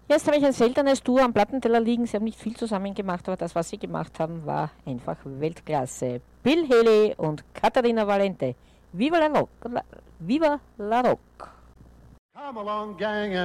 Jetzt habe ich ein seltenes Duo am Plattenteller liegen. Sie haben nicht viel zusammen gemacht, aber das, was sie gemacht haben, war einfach Weltklasse. Bill Haley und Katharina Valente. Viva la Rock! Viva la Rock! Come along, gang,